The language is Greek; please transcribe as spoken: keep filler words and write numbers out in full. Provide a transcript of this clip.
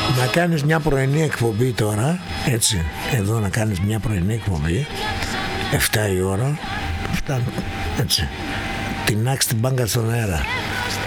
να κάνεις μια πρωινή εκπομπή τώρα, έτσι, εδώ να κάνεις μια πρωινή εκπομπή, εφτά η ώρα, εφτά, έτσι, τεινάξει την μπάγκα στον αέρα.